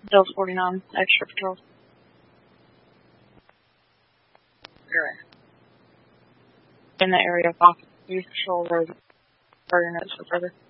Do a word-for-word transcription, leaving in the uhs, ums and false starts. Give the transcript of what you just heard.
Delta forty-nine, extra patrol. You're in the area of office. You patrol road thirty minutes for further.